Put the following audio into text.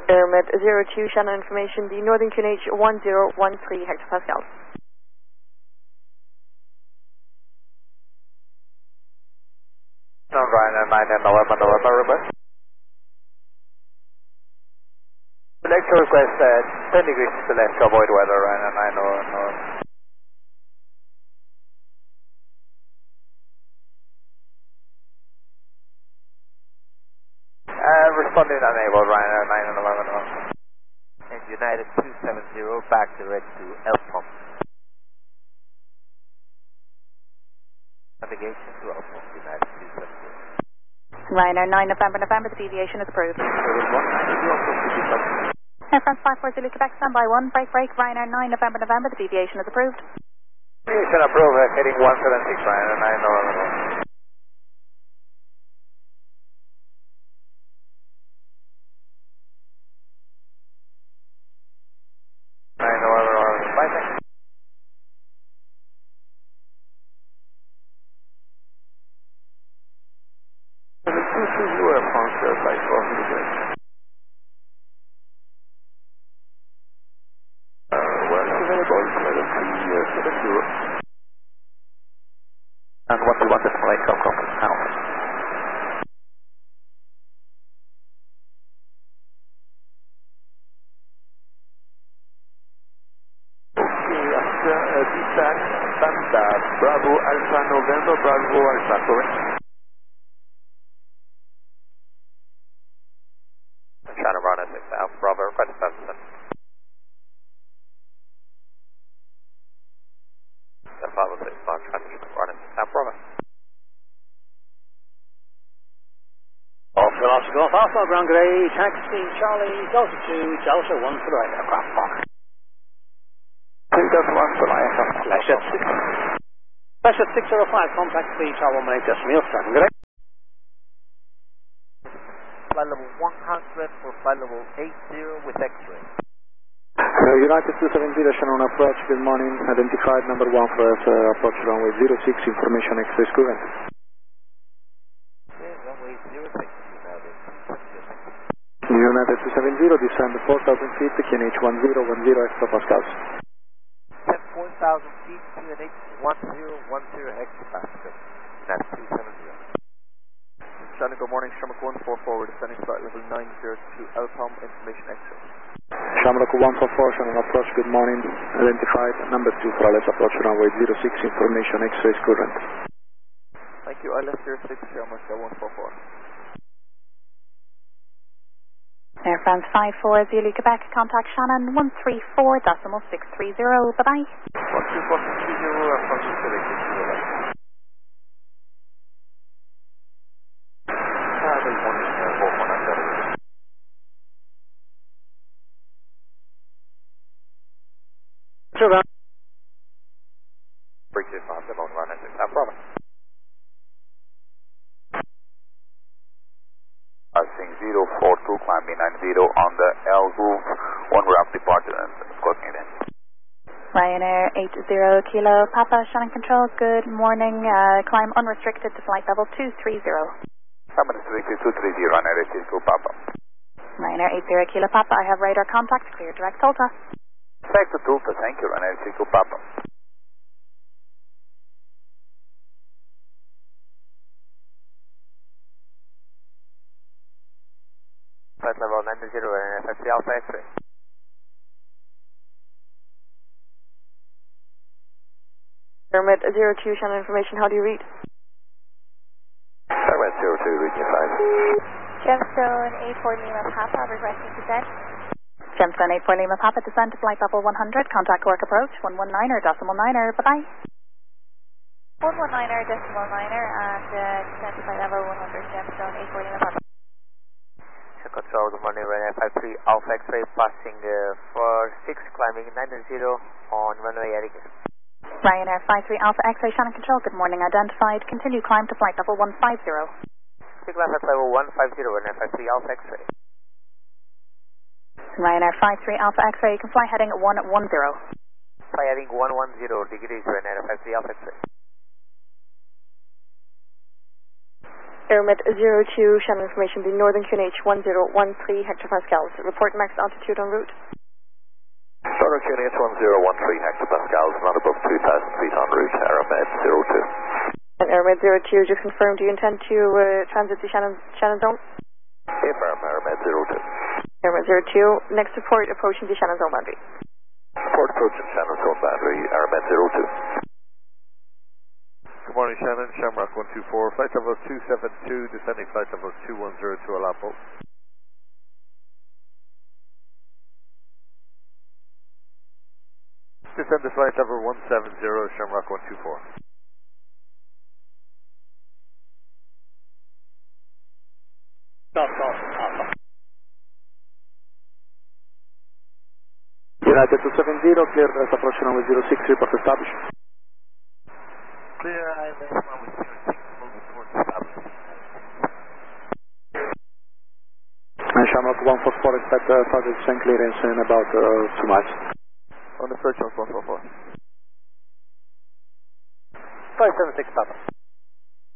Airmet 02, Shannon information, the Northern QNH 1013 hectopascals. Ryanair 9 and 11, request. Select request 10 degrees to the left to avoid weather, Ryanair 9 or responding unable, Ryanair 9 and 11. And United 270 back direct to LPOM. Navigation to LPOM, United 270. Ryanair 9 November, the deviation is approved. Air France 540 Quebec, standby 1, break, Ryanair 9 November, the deviation is approved. Deviation approved, heading 176, Ryanair 9 11. And what we want is Malay Telcom now. Okay, after DSAC, Panda, Bravo Alpha November, Bravo Alpha, correct? China Bravo 6 Alpha Bravo, request 7. Bravo 6, Mark, transition, running, Alpha Bravo. Oscar Golf Alpha, ground grey, taxi, Charlie, Delta 2, Delta 1 for the right aircraft, Park. 2 Delta 1 for the aircraft. Flash at 605, contact the Tower 118 decimal 7, good day. Flight level 100 for flight level 80 with X-ray. United 270, Shannon approach, good morning, identified number 1 for us, approach runway 06, information X-ray current. Okay, runway 06, United 270, descend 4,000 feet, QNH 1010 hectopascals. 4,000 feet, QNH 1010 hectopascals. That's 270. Shannon, good morning, Shamrock 144, descending flight level 90 to LPOM, information X-ray. Shamrock 144, Shannon approach, good morning, identified number 2 for LS approach runway 06, information X-ray current. Thank you, ILS 06, Shamrock 144. Air France 540 Quebec, contact Shannon 134.630, bye-bye. 134.630, Air France Quebec, Breakthrough faster on run at 6, no problem. Passing 042, climbing 90 on the L roof, 1 route departure and closing it in. Ryanair 80 Kilo Papa, Shannon Control, good morning, climb unrestricted to flight level 230. Summit 230, Ryanair 80 Kilo Papa. Ryanair 80 Kilo Papa, I have radar contact, clear direct Tulta. Back to Tulta, thank you, Ryanair 80 Kilo Papa. Flight level 90, Ryanair 53 Alpha X-ray. Airmet 02, Shannon information, how do you read? Airmet 02, reading 5. Gemstone 84 Lima Papa, requesting descent. Gemstone 84 Lima Papa, descend to flight level 100, contact work approach 119er, decimal 9er, bye-bye. 119er, decimal 9er, and descent to flight level 100, Gemstone 84 Lima Papa. Control, good morning, Ryanair 53 Alpha X-ray, passing 46, climbing 90 on runway Erica. Ryanair 53 Alpha X-ray, Shannon Control, good morning, identified, continue climb to flight level 150. Sigma flight level 150, Ryanair 53 Alpha X-ray. Ryanair 53 Alpha X-ray, you can fly heading 110. Fly heading 110 degrees, Ryanair 53 Alpha X-ray. Airmet 02, Shannon information, the Northern QNH 1013 hectopascals. Report max altitude en route. Northern QNH 1013 hectopascals, not above 2,000 feet en route, Airmet 02. And Airmet 02, just confirm, do you intend to transit the Shannon zone? Affirm, Airmet 02. Airmet 02, next report approaching the Shannon zone boundary. Report approaching Shannon zone boundary, Airmet 02. Good morning, Shannon. Shamrock 124, flight level 272, descending flight level 210 to Alampo. Descend to flight level 170, Shamrock 124. United 270, clear approach runway 06, report established. Clear, ILS runway 06, moving towards established. Shamrock 144, expect target descent clearance in about 2 miles. On the search on 144. 576 Papa.